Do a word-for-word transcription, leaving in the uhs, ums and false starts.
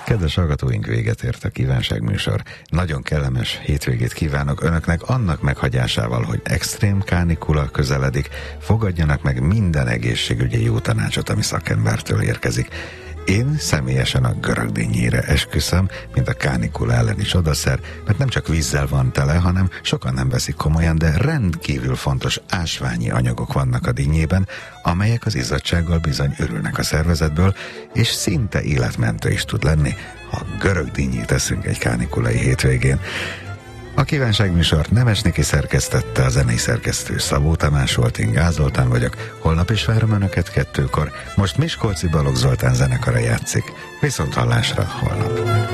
Kedves hallgatóink, véget ért a kívánságműsor. Nagyon kellemes hétvégét kívánok önöknek, annak meghagyásával, hogy extrém kánikula közeledik, fogadjanak meg minden egészségügyi jó tanácsot, ami szakembertől érkezik. Én személyesen a görögdínyére esküszöm, mint a kánikula elleni csodaszer, mert nem csak vízzel van tele, hanem sokan nem veszik komolyan, de rendkívül fontos ásványi anyagok vannak a dinnyében, amelyek az izzadsággal bizony örülnek a szervezetből, és szinte életmentő is tud lenni, ha görögdínnyét eszünk egy kánikulai hétvégén. A kívánságműsort Nemesniki szerkesztette, a zenei szerkesztő Szabó Tamás volt, én Gáz Zoltán vagyok. Holnap is várom önöket kettőkor, most Miskolci Balogh Zoltán zenekara játszik. Viszont hallásra holnap.